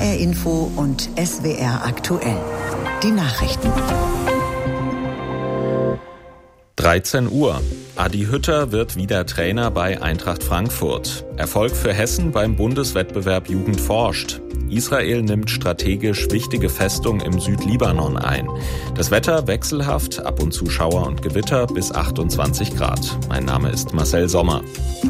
HR Info und SWR aktuell. Die Nachrichten. 13 Uhr. Adi Hütter wird wieder Trainer bei Eintracht Frankfurt. Erfolg für Hessen beim Bundeswettbewerb Jugend forscht. Israel nimmt strategisch wichtige Festung im Südlibanon ein. Das Wetter wechselhaft, ab und zu Schauer und Gewitter bis 28 Grad. Mein Name ist Marcel Sommer.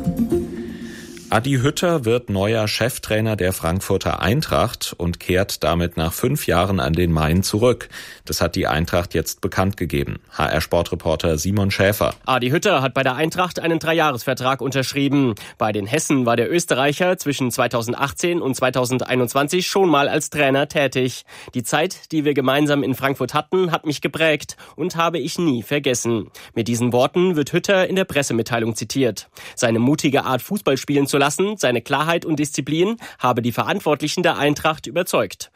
Adi Hütter wird neuer Cheftrainer der Frankfurter Eintracht und kehrt damit nach 5 Jahren an den Main zurück. Das hat die Eintracht jetzt bekannt gegeben. HR-Sportreporter Simon Schäfer. Adi Hütter hat bei der Eintracht einen 3-Jahres-Vertrag unterschrieben. Bei den Hessen war der Österreicher zwischen 2018 und 2021 schon mal als Trainer tätig. Die Zeit, die wir gemeinsam in Frankfurt hatten, hat mich geprägt und habe ich nie vergessen. Mit diesen Worten wird Hütter in der Pressemitteilung zitiert. Seine mutige Art, Fußball spielen zu lassen, seine Klarheit und Disziplin habe die Verantwortlichen der Eintracht überzeugt.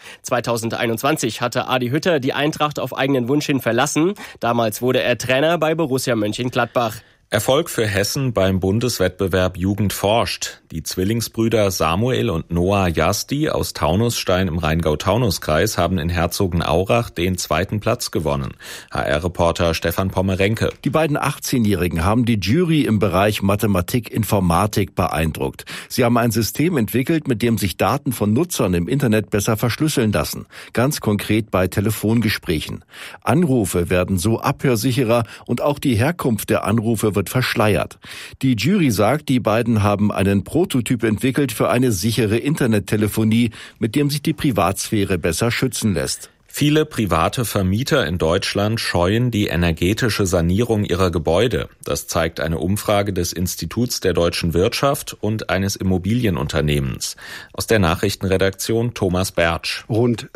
2021 hatte Adi Hütter die Eintracht auf eigenen Wunsch hin verlassen. Damals wurde er Trainer bei Borussia Mönchengladbach. Erfolg für Hessen beim Bundeswettbewerb Jugend forscht. Die Zwillingsbrüder Samuel und Noah Jasti aus Taunusstein im Rheingau-Taunus-Kreis haben in Herzogenaurach den 2. Platz gewonnen. HR-Reporter Stefan Pommerenke. Die beiden 18-Jährigen haben die Jury im Bereich Mathematik, Informatik beeindruckt. Sie haben ein System entwickelt, mit dem sich Daten von Nutzern im Internet besser verschlüsseln lassen. Ganz konkret bei Telefongesprächen. Anrufe werden so abhörsicherer und auch die Herkunft der Anrufe wird verschleiert. Die Jury sagt, die beiden haben einen Prototyp entwickelt für eine sichere Internettelefonie, mit dem sich die Privatsphäre besser schützen lässt. Viele private Vermieter in Deutschland scheuen die energetische Sanierung ihrer Gebäude. Das zeigt eine Umfrage des Instituts der deutschen Wirtschaft und eines Immobilienunternehmens. Aus der Nachrichtenredaktion Thomas Bertsch. Rund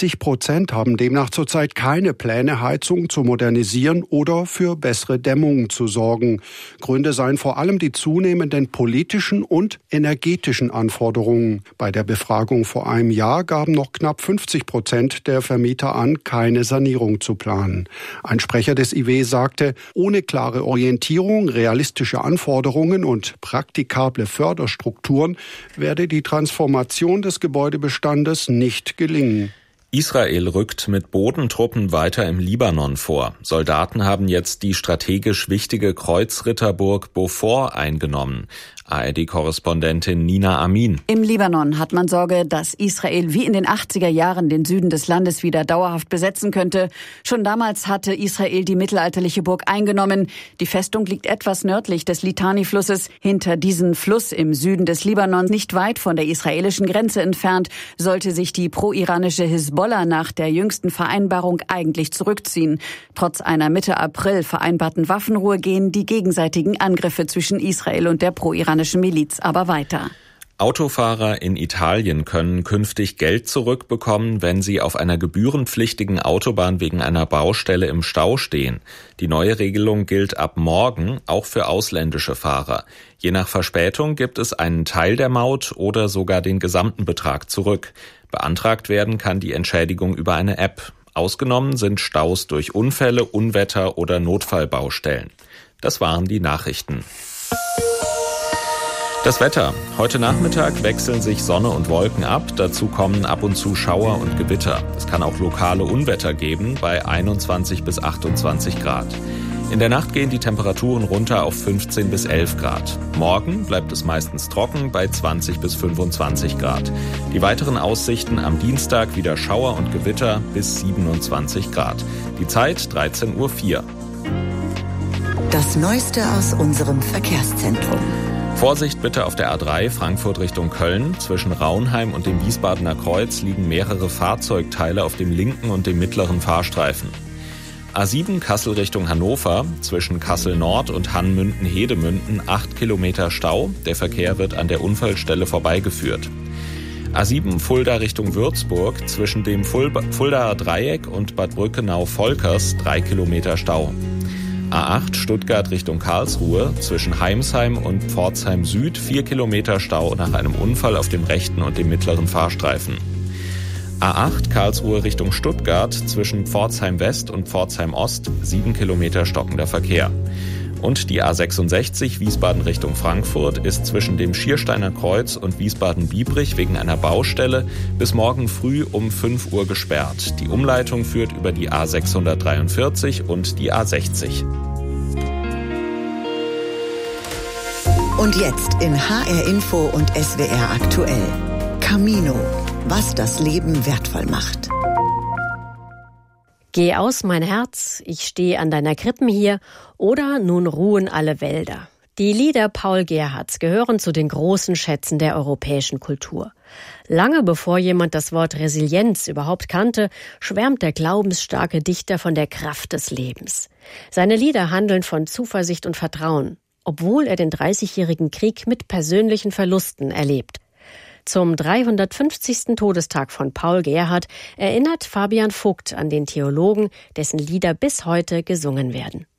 60% haben demnach zurzeit keine Pläne, Heizung zu modernisieren oder für bessere Dämmung zu sorgen. Gründe seien vor allem die zunehmenden politischen und energetischen Anforderungen. Bei der Befragung vor einem Jahr gaben noch knapp 50% der Vermieter an, keine Sanierung zu planen. Ein Sprecher des IW sagte, ohne klare Orientierung, realistische Anforderungen und praktikable Förderstrukturen werde die Transformation des Gebäudebestandes nicht gelingen. Israel rückt mit Bodentruppen weiter im Libanon vor. Soldaten haben jetzt die strategisch wichtige Kreuzritterburg Beaufort eingenommen. ARD-Korrespondentin Nina Amin. Im Libanon hat man Sorge, dass Israel wie in den 80er Jahren den Süden des Landes wieder dauerhaft besetzen könnte. Schon damals hatte Israel die mittelalterliche Burg eingenommen. Die Festung liegt etwas nördlich des Litani-Flusses. Hinter diesem Fluss im Süden des Libanon, nicht weit von der israelischen Grenze entfernt, sollte sich die pro-iranische Hisbollah nach der jüngsten Vereinbarung eigentlich zurückziehen. Trotz einer Mitte April vereinbarten Waffenruhe gehen die gegenseitigen Angriffe zwischen Israel und der pro-iranischen Miliz aber weiter. Autofahrer in Italien können künftig Geld zurückbekommen, wenn sie auf einer gebührenpflichtigen Autobahn wegen einer Baustelle im Stau stehen. Die neue Regelung gilt ab morgen auch für ausländische Fahrer. Je nach Verspätung gibt es einen Teil der Maut oder sogar den gesamten Betrag zurück. Beantragt werden kann die Entschädigung über eine App. Ausgenommen sind Staus durch Unfälle, Unwetter oder Notfallbaustellen. Das waren die Nachrichten. Das Wetter. Heute Nachmittag wechseln sich Sonne und Wolken ab. Dazu kommen ab und zu Schauer und Gewitter. Es kann auch lokale Unwetter geben bei 21 bis 28 Grad. In der Nacht gehen die Temperaturen runter auf 15 bis 11 Grad. Morgen bleibt es meistens trocken bei 20 bis 25 Grad. Die weiteren Aussichten am Dienstag wieder Schauer und Gewitter bis 27 Grad. Die Zeit 13:04 Uhr. Das Neueste aus unserem Verkehrszentrum. Vorsicht bitte auf der A3 Frankfurt Richtung Köln. Zwischen Raunheim und dem Wiesbadener Kreuz liegen mehrere Fahrzeugteile auf dem linken und dem mittleren Fahrstreifen. A7 Kassel Richtung Hannover. Zwischen Kassel Nord und Hannmünden-Hedemünden 8 Kilometer Stau. Der Verkehr wird an der Unfallstelle vorbeigeführt. A7 Fulda Richtung Würzburg. Zwischen dem Fuldaer Dreieck und Bad Brückenau-Volkers 3 Kilometer Stau. A8 Stuttgart Richtung Karlsruhe, zwischen Heimsheim und Pforzheim Süd 4 Kilometer Stau nach einem Unfall auf dem rechten und dem mittleren Fahrstreifen. A8 Karlsruhe Richtung Stuttgart, zwischen Pforzheim West und Pforzheim Ost 7 Kilometer stockender Verkehr. Und die A66 Wiesbaden Richtung Frankfurt ist zwischen dem Schiersteiner Kreuz und Wiesbaden-Biebrich wegen einer Baustelle bis morgen früh um 5 Uhr gesperrt. Die Umleitung führt über die A643 und die A60. Und jetzt in HR Info und SWR aktuell. Camino, was das Leben wertvoll macht. Geh aus, mein Herz, ich stehe an deiner Krippen hier oder nun ruhen alle Wälder. Die Lieder Paul Gerhardts gehören zu den großen Schätzen der europäischen Kultur. Lange bevor jemand das Wort Resilienz überhaupt kannte, schwärmt der glaubensstarke Dichter von der Kraft des Lebens. Seine Lieder handeln von Zuversicht und Vertrauen, obwohl er den 30-jährigen Krieg mit persönlichen Verlusten erlebt. Zum 350. Todestag von Paul Gerhardt erinnert Fabian Vogt an den Theologen, dessen Lieder bis heute gesungen werden.